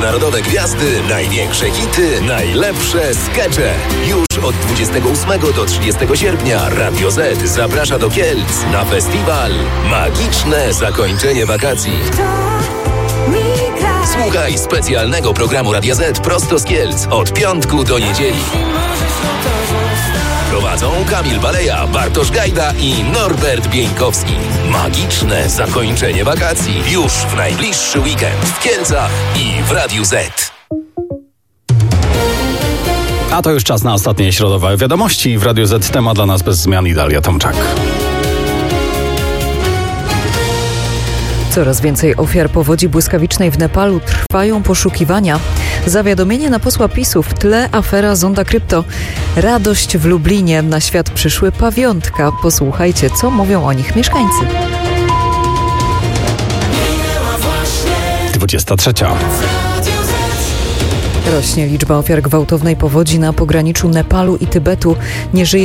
międzynarodowe gwiazdy, największe hity, najlepsze skacze. Już od 28 do 30 sierpnia Radio Z zaprasza do Kielc na festiwal Magiczne Zakończenie Wakacji. Słuchaj specjalnego programu Radia Z prosto z Kielc od piątku do niedzieli. Prowadzą Kamil Baleja, Bartosz Gajda i Norbert Bieńkowski. Magiczne zakończenie wakacji już w najbliższy weekend w Kielcach i w Radiu Z. A to już czas na ostatnie środowe wiadomości. W Radiu Z temat dla nas bez zmian i Dalia Tomczak. Coraz więcej ofiar powodzi błyskawicznej w Nepalu. Trwają poszukiwania. Zawiadomienie na posła PiS-u, w tle afera Zonda Krypto. Radość w Lublinie. Na świat przyszły pawiątka. Posłuchajcie, co mówią o nich mieszkańcy. 23. Rośnie liczba ofiar gwałtownej powodzi na pograniczu Nepalu i Tybetu. Nie żyje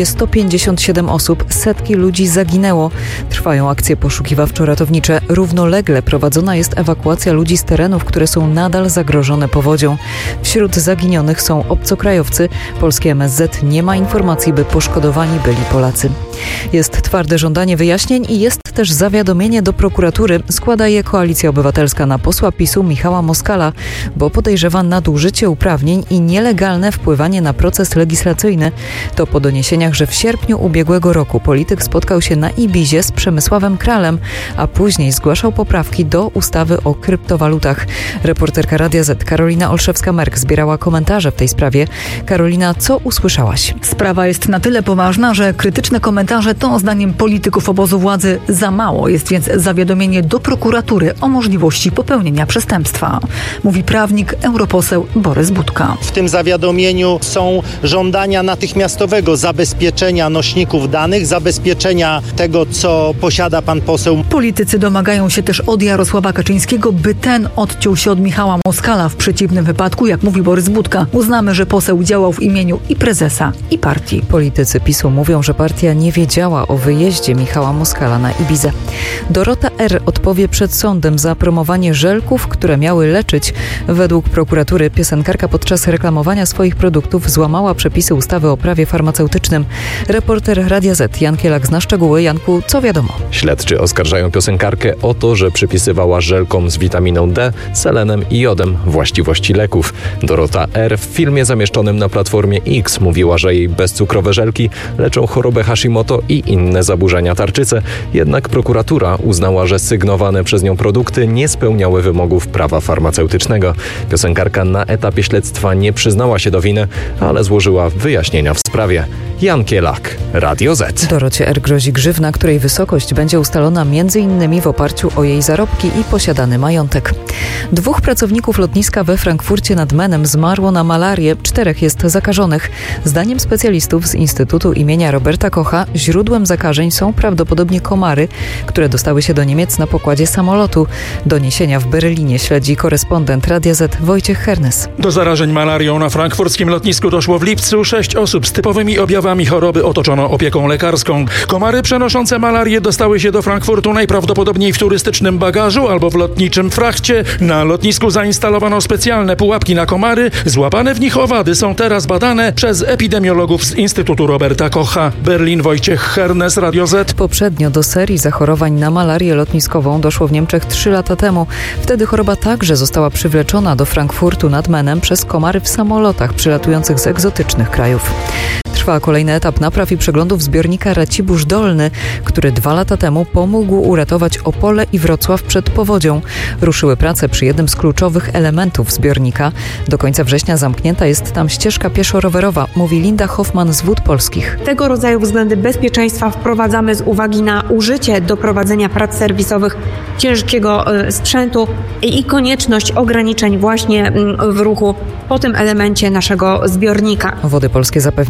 157 osób, setki ludzi zaginęło. Trwają akcje poszukiwawczo-ratownicze. Równolegle prowadzona jest ewakuacja ludzi z terenów, które są nadal zagrożone powodzią. Wśród zaginionych są obcokrajowcy. Polskie MSZ nie ma informacji, by poszkodowani byli Polacy. Jest twarde żądanie wyjaśnień i jest też zawiadomienie do prokuratury. Składa je Koalicja Obywatelska na posła PiS-u Michała Moskala, bo podejrzewa nadużycie uprawnień i nielegalne wpływanie na proces legislacyjny. To po doniesieniach, że w sierpniu ubiegłego roku polityk spotkał się na Ibizie z Przemysławem Kralem, a później zgłaszał poprawki do ustawy o kryptowalutach. Reporterka Radia Z Karolina Olszewska-Merk zbierała komentarze w tej sprawie. Karolina, co usłyszałaś? Sprawa jest na tyle poważna, że krytyczne komentarze to zdaniem polityków obozu władzy za mało. Jest więc zawiadomienie do prokuratury o możliwości popełnienia przestępstwa. Mówi prawnik, europoseł Borys Budka. W tym zawiadomieniu są żądania natychmiastowego zabezpieczenia nośników danych, zabezpieczenia tego, co posiada pan poseł. Politycy domagają się też od Jarosława Kaczyńskiego, by ten odciął się od Michała Moskala. W przeciwnym wypadku, jak mówi Borys Budka, uznamy, że poseł działał w imieniu i prezesa, i partii. Politycy PiS-u mówią, że partia nie wiedziała o wyjeździe Michała Moskala na Ibizę. Dorota R. odpowie przed sądem za promowanie żelków, które miały leczyć. Według prokuratury piosenkarka podczas reklamowania swoich produktów złamała przepisy ustawy o prawie farmaceutycznym. Reporter Radia Z Jan Kielak zna szczegóły. Janku, co wiadomo? Śledczy oskarżają piosenkarkę o to, że przypisywała żelkom z witaminą D, selenem i jodem właściwości leków. Dorota R. w filmie zamieszczonym na Platformie X mówiła, że jej bezcukrowe żelki leczą chorobę Hashimoto i inne zaburzenia tarczycy. Jednak prokuratura uznała, że sygnowane przez nią produkty nie spełniały wymogów prawa farmaceutycznego. Piosenkarka na etapie śledztwa nie przyznała się do winy, ale złożyła wyjaśnienia w sprawie. Jan Kielak, Radio Z. Dorocie R. grozi grzywna, której wysokość będzie ustalona m.in. w oparciu o jej zarobki i posiadany majątek. 2 pracowników lotniska we Frankfurcie nad Menem zmarło na malarię, 4 jest zakażonych. Zdaniem specjalistów z Instytutu imienia Roberta Kocha źródłem zakażeń są prawdopodobnie komary, które dostały się do Niemiec na pokładzie samolotu. Doniesienia w Berlinie śledzi korespondent Radia Z Wojciech Hernes. Do zarażeń malarią na frankfurckim lotnisku doszło w lipcu. 6 osób z typowymi objawami choroby otoczono opieką lekarską. Komary przenoszące malarię dostały się do Frankfurtu najprawdopodobniej w turystycznym bagażu albo w lotniczym frachcie. Na lotnisku zainstalowano specjalne pułapki na komary. Złapane w nich owady są teraz badane przez epidemiologów z Instytutu Roberta Kocha. Berlin, Wojciech Hernes, Radio Z. Poprzednio do serii zachorowań na malarię lotniskową doszło w Niemczech 3 lata temu. Wtedy choroba także została przywleczona do Frankfurtu nad Menem przez komary w samolotach przylatujących z egzotycznych krajów. Trwa kolejny etap napraw i przeglądów zbiornika Racibórz Dolny, który 2 lata temu pomógł uratować Opole i Wrocław przed powodzią. Ruszyły prace przy jednym z kluczowych elementów zbiornika. Do końca września zamknięta jest tam ścieżka pieszo-rowerowa, mówi Linda Hoffman z Wód Polskich. Tego rodzaju względy bezpieczeństwa wprowadzamy z uwagi na użycie do prowadzenia prac serwisowych ciężkiego sprzętu i konieczność ograniczeń właśnie w ruchu po tym elemencie naszego zbiornika. Wody Polskie zapewniają, że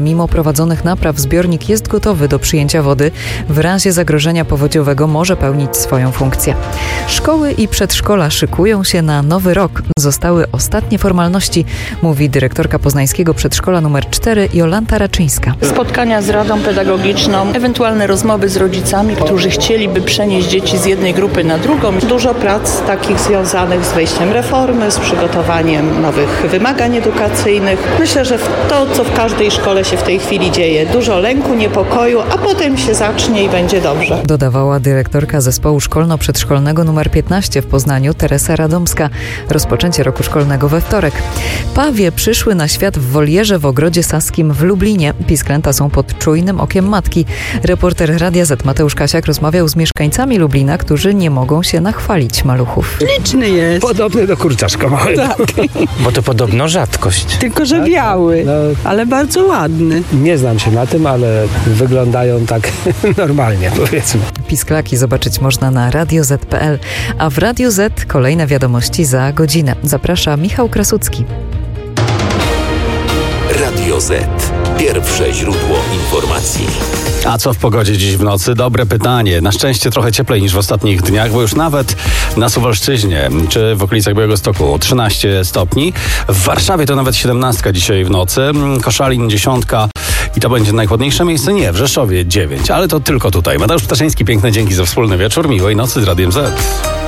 mimo prowadzonych napraw zbiornik jest gotowy do przyjęcia wody. W razie zagrożenia powodziowego może pełnić swoją funkcję. Szkoły i przedszkola szykują się na nowy rok. Zostały ostatnie formalności, mówi dyrektorka poznańskiego przedszkola nr 4 Jolanta Raczyńska. Spotkania z Radą Pedagogiczną, ewentualne rozmowy z rodzicami, którzy chcieliby przenieść dzieci z jednej grupy na drugą. Dużo prac takich związanych z wejściem reformy, z przygotowaniem nowych wymagań edukacyjnych. Myślę, że to, co w każdej szkole się w tej chwili dzieje, dużo lęku, niepokoju, a potem się zacznie i będzie dobrze. Dodawała dyrektorka zespołu szkolno-przedszkolnego nr 15 w Poznaniu Teresa Radomska. Rozpoczęcie roku szkolnego we wtorek. Pawie przyszły na świat w wolierze w Ogrodzie Saskim w Lublinie. Pisklęta są pod czujnym okiem matki. Reporter Radia Z Mateusz Kasiak rozmawiał z mieszkańcami Lublina, którzy nie mogą się nachwalić maluchów. Liczny jest. Podobny do kurczaczka małego. Tak. Bo to podobno rzadkość. Tylko, że biały, ale bardzo ładny. Nie znam się na tym, ale wyglądają tak normalnie, powiedzmy. Pisklaki zobaczyć można na radioz.pl, a w Radio Z kolejne wiadomości za godzinę. Zaprasza Michał Krasucki. Radio Z. Pierwsze źródło informacji. A co w pogodzie dziś w nocy? Dobre pytanie. Na szczęście trochę cieplej niż w ostatnich dniach, bo już nawet na Suwalszczyźnie czy w okolicach Białegostoku 13 stopni. W Warszawie to nawet 17 dzisiaj w nocy. Koszalin 10 i to będzie najchłodniejsze miejsce? Nie, w Rzeszowie 9, ale to tylko tutaj. Mateusz Ptaszyński, piękne dzięki za wspólny wieczór. Miłej nocy z Radiem Z.